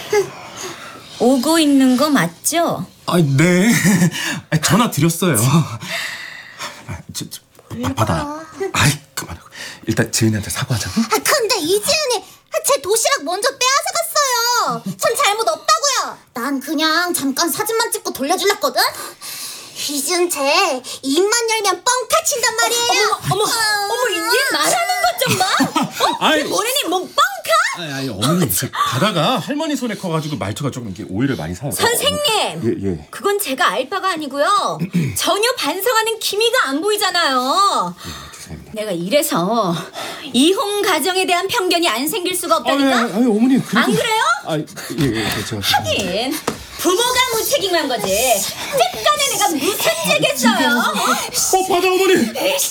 오고 있는 거 맞죠? 네. 전화 드렸어요. 받아. 그만하고. 일단 지은이한테 사과하자고. 근데 이지은이 제 도시락 먼저 빼앗아갔어요. 전 잘못 없다고요. 난 그냥 잠깐 사진만 찍고 돌려줄랬거든. 이지은 쟤 입만 열면 뻥카 친단 말이에요. 어머, 얘 말하는 것 좀 봐. 모래니 뭐 뻥카? 어머니, 바다가 할머니 손에 커가지고 말투가 조금 이렇게 오해를 많이 사요. 선생님, 예. 그건 제가 알바가 아니고요. 전혀 반성하는 기미가 안 보이잖아요. 죄송합니다. 내가 이래서 이혼 가정에 대한 편견이 안 생길 수가 없다니까. 어머니, 안 그래요? 제가 하긴 부모가 무책임한 거지. 쨌간에 내가 무슨 죄겠어요? 바다 어머니.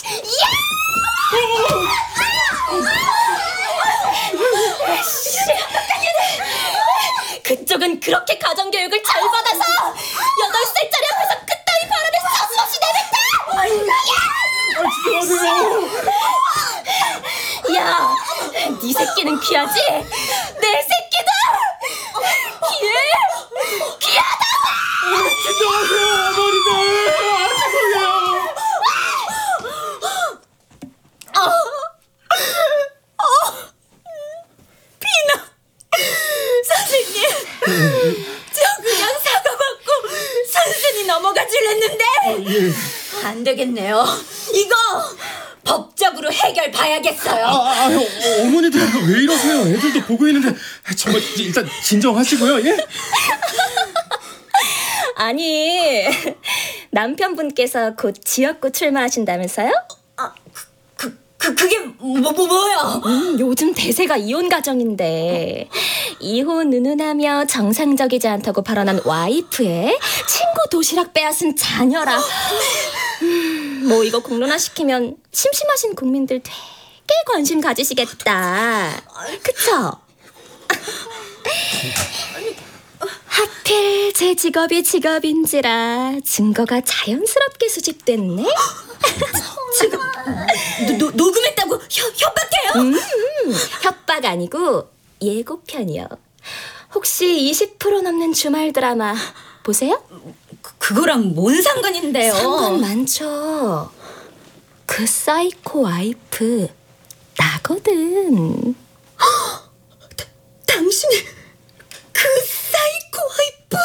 그쪽은 그렇게 가정교육을 잘 받아서 8살짜리 앞에서 그따위 발언을 서슴없이 내뱉다. 야, 네 새끼는 귀하지? 내 새끼도 귀하다. 진정하세요, 어머니들. 죄송해요. 피나 선생님, 저 그냥 사과받고 순순히 넘어가 줄랬는데 안 되겠네요. 이거 법적으로 해결 봐야겠어요. 어머니들 왜 이러세요? 애들도 보고 있는데. 정말 일단 진정하시고요. 예? 아니, 남편분께서 곧 지역구 출마하신다면서요? 그게 뭐야? 요즘 대세가 이혼 가정인데 이혼 은은하며 정상적이지 않다고 발언한 와이프의 친구 도시락 빼앗은 자녀라. 뭐 이거 공론화시키면 심심하신 국민들 되게 관심 가지시겠다. 그쵸? 하필 제 직업이 직업인지라 증거가 자연스럽게 수집됐네. 지금 녹음했다고 협박해요? 협박 아니고 예고편이요. 혹시 20% 넘는 주말 드라마 보세요? 그거랑 뭔 상관인데요? 상관 많죠. 그 사이코 와이프 나거든. 당신이